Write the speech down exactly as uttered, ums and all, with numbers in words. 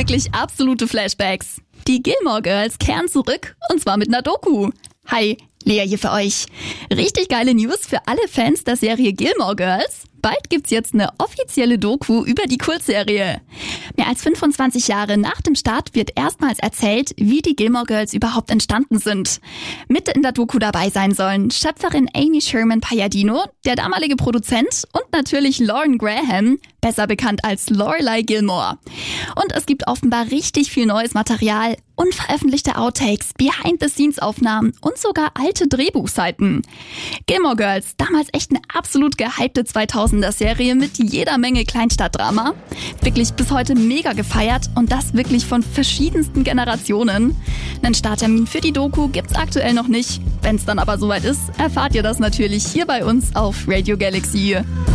wirklich absolute Flashbacks. Die Gilmore Girls kehren zurück und zwar mit einer Doku. Hi, Lea hier für euch. Richtig geile News für alle Fans der Serie Gilmore Girls. Bald gibt's jetzt eine offizielle Doku über die Kultserie. Mehr als fünfundzwanzig Jahre nach dem Start wird erstmals erzählt, wie die Gilmore Girls überhaupt entstanden sind. Mit in der Doku dabei sein sollen Schöpferin Amy Sherman Palladino, der damalige Produzent und natürlich Lauren Graham, besser bekannt als Lorelai Gilmore. Und es gibt offenbar richtig viel neues Material, unveröffentlichte Outtakes, Behind-the-Scenes-Aufnahmen und sogar alte Drehbuchseiten. Gilmore Girls, damals echt eine absolut gehypte zweitausender-Serie mit jeder Menge Kleinstadtdrama. Wirklich bis heute mega gefeiert und das wirklich von verschiedensten Generationen. Einen Starttermin für die Doku gibt's aktuell noch nicht. Wenn's dann aber soweit ist, erfahrt ihr das natürlich hier bei uns auf Radio Galaxy.